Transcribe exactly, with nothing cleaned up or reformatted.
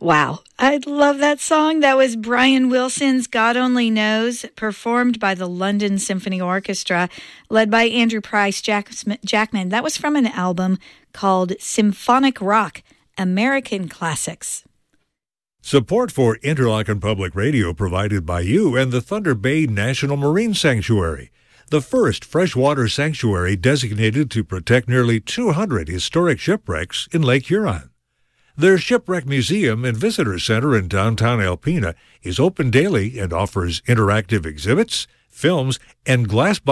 Wow, I love that song. That was Brian Wilson's God Only Knows, performed by the London Symphony Orchestra, led by Andrew Price Jack- Jackman. That was from an album called Symphonic Rock, American Classics. Support for Interlochen Public Radio provided by you and the Thunder Bay National Marine Sanctuary, the first freshwater sanctuary designated to protect nearly two hundred historic shipwrecks in Lake Huron. Their Shipwreck Museum and Visitor Center in downtown Alpena is open daily and offers interactive exhibits, films, and glass